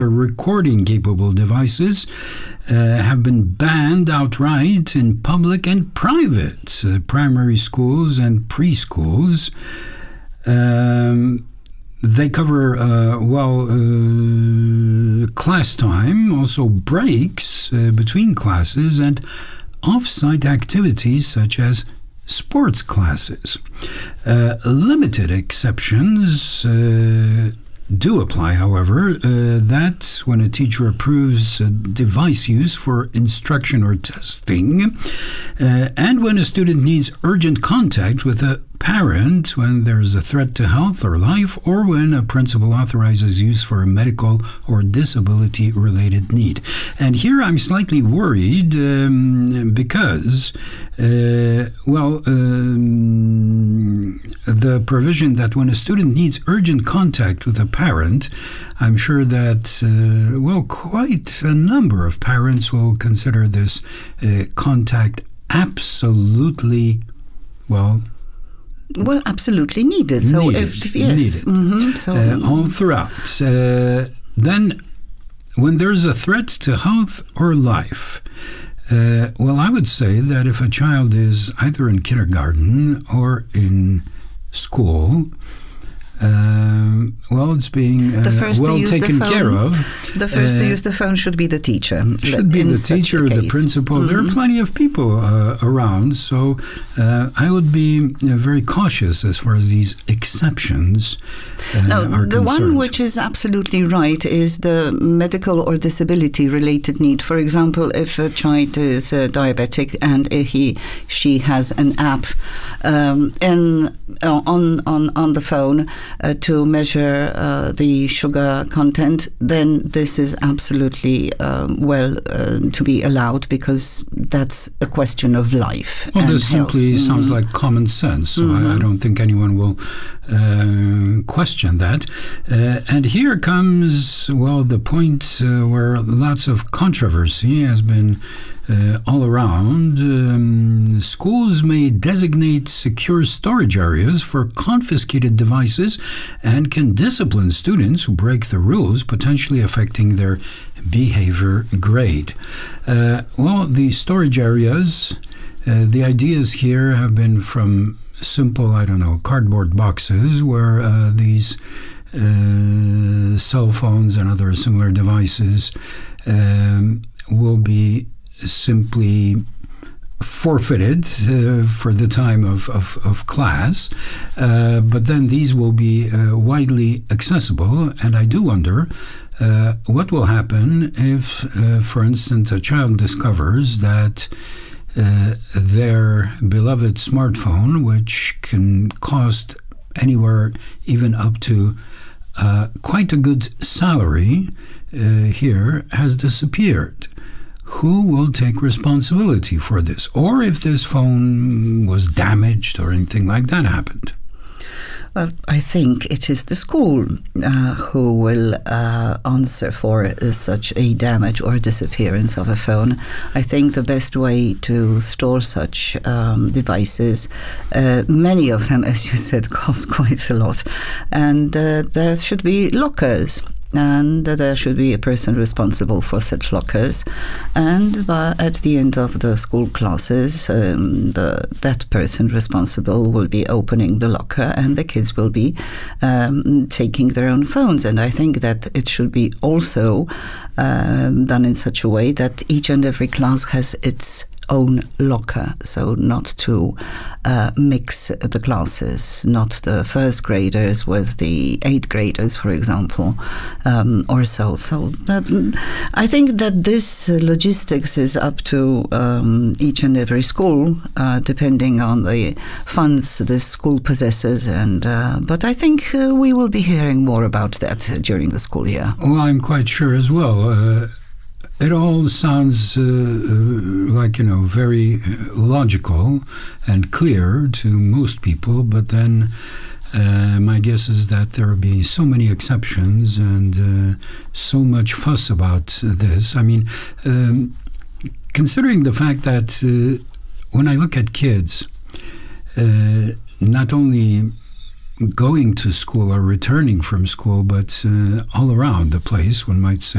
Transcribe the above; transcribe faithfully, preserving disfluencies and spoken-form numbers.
recording-capable devices uh, have been banned outright in public and private uh, primary schools and preschools. Um, they cover, uh, well, uh, class time, also breaks uh, between classes, and off-site activities such as sports classes. Uh, limited exceptions uh, do apply, however, uh, that when a teacher approves a device use for instruction or testing, uh, and when a student needs urgent contact with a parent when there is a threat to health or life, or when a principal authorizes use for a medical or disability-related need. And here I'm slightly worried um, because, uh, well, um, the provision that when a student needs urgent contact with a parent, I'm sure that, uh, well, quite a number of parents will consider this uh, contact absolutely, well, Well, absolutely needed. So, needed, if, yes, needed. Mm-hmm. so uh, all throughout. Uh, then, when there's a threat to health or life, uh, well, I would say that if a child is either in kindergarten or in school, um, well, it's being uh, well taken care of. The first uh, to use the phone should be the teacher. Should be the teacher, the principal. Mm-hmm. There are plenty of people uh, around, so uh, I would be uh, very cautious as far as these exceptions uh, no, are the concerned. one which is absolutely right is the medical or disability-related need. For example, if a child is uh, diabetic and he she has an app um, in uh, on on on the phone. Uh, to measure uh, the sugar content, then this is absolutely um, well uh, to be allowed, because that's a question of life. Well, and this health. simply Mm-hmm. sounds like common sense, so Mm-hmm. I, I don't think anyone will uh, question that. Uh, and here comes, well, the point uh, where lots of controversy has been Uh, all around. Um, schools may designate secure storage areas for confiscated devices and can discipline students who break the rules, potentially affecting their behavior grade. Uh, well, the storage areas, uh, the ideas here have been from simple, I don't know, cardboard boxes where uh, these uh, cell phones and other similar devices um, will be simply forfeited uh, for the time of, of, of class, uh, but then these will be uh, widely accessible. And I do wonder uh, what will happen if, uh, for instance, a child discovers that uh, their beloved smartphone, which can cost anywhere even up to uh, quite a good salary uh, here, has disappeared. Who will take responsibility for this? Or if this phone was damaged or anything like that happened? Well, I think it is the school uh, who will uh, answer for uh, such a damage or disappearance of a phone. I think the best way to store such um, devices, uh, many of them, as you said, cost quite a lot, and uh, there should be lockers. And uh, there should be a person responsible for such lockers. And uh, at the end of the school classes, um, the, that person responsible will be opening the locker, and the kids will be um, taking their own phones. And I think that it should be also um, done in such a way that each and every class has its own locker, so not to uh, mix the classes, not the first graders with the eighth graders, for example, um, or so. So that, I think that this logistics is up to um, each and every school, uh, depending on the funds the school possesses. And uh, but I think uh, we will be hearing more about that during the school year. Well, I'm quite sure as well. Uh, It all sounds uh, like, you know, very logical and clear to most people, but then uh, my guess is that there will be so many exceptions and uh, so much fuss about this. I mean, um, considering the fact that uh, when I look at kids, uh, not only going to school or returning from school, but uh, all around the place, one might say,